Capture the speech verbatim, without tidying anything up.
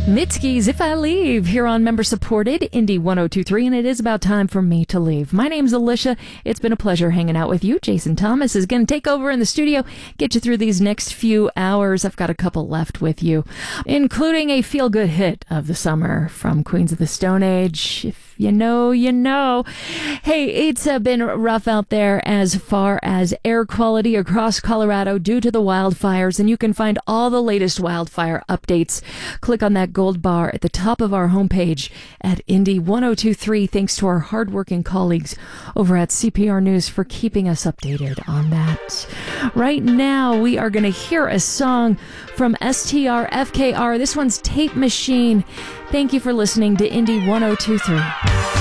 Mitski's If I Leave here on member-supported Indie one oh two point three, and it is about time for me to leave. My name's Alicia. It's been a pleasure hanging out with you. Jason Thomas is going to take over in the studio, get you through these next few hours. I've got a couple left with you, including a feel-good hit of the summer from Queens of the Stone Age. If you know, you know. Hey, it's uh, been rough out there as far as air quality across Colorado due to the wildfires, and you can find all the latest wildfire updates. Click on that gold bar at the top of our homepage at Indie one oh two point three. Thanks to our hardworking colleagues over at C P R News for keeping us updated on that. Right now, we are going to hear a song from S T R F K R. This one's Tape Machine. Thank you for listening to Indie one oh two point three.